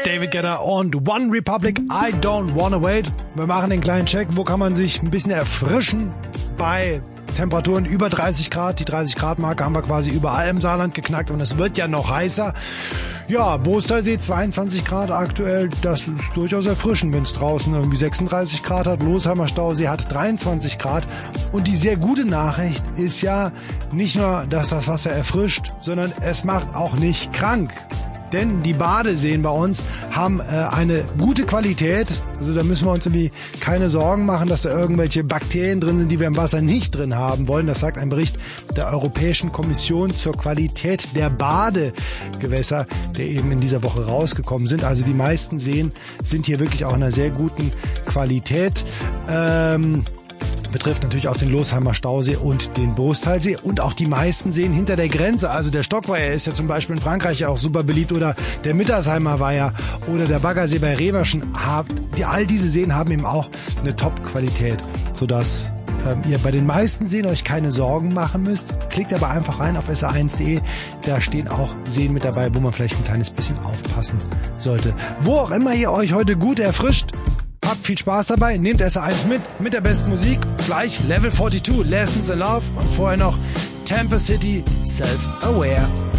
David Guetta und One Republic, I Don't Wanna Wait. Wir machen den kleinen Check. Wo kann man sich ein bisschen erfrischen? Bei Temperaturen über 30 Grad. Die 30 Grad Marke haben wir quasi überall im Saarland geknackt und es wird ja noch heißer. Ja, Boostalsee 22 Grad aktuell. Das ist durchaus erfrischend, wenn es draußen irgendwie 36 Grad hat. Losheimer Stausee hat 23 Grad. Und die sehr gute Nachricht ist ja nicht nur, dass das Wasser erfrischt, sondern es macht auch nicht krank. Denn die Badeseen bei uns haben eine gute Qualität. Also da müssen wir uns irgendwie keine Sorgen machen, dass da irgendwelche Bakterien drin sind, die wir im Wasser nicht drin haben wollen. Das sagt ein Bericht der Europäischen Kommission zur Qualität der Badegewässer, der eben in dieser Woche rausgekommen sind. Also die meisten Seen sind hier wirklich auch in einer sehr guten Qualität. Betrifft natürlich auch den Losheimer Stausee und den Boostalsee und auch die meisten Seen hinter der Grenze. Also der Stockweiher ist ja zum Beispiel in Frankreich ja auch super beliebt oder der Mittersheimer Weiher oder der Baggersee bei Reverschen. All diese Seen haben eben auch eine Top-Qualität, sodass ihr bei den meisten Seen euch keine Sorgen machen müsst. Klickt aber einfach rein auf sr1.de. Da stehen auch Seen mit dabei, wo man vielleicht ein kleines bisschen aufpassen sollte. Wo auch immer ihr euch heute gut erfrischt, habt viel Spaß dabei, nehmt SR1 mit der besten Musik. Gleich Level 42, Lessons in Love und vorher noch Tampa City, Self-Aware.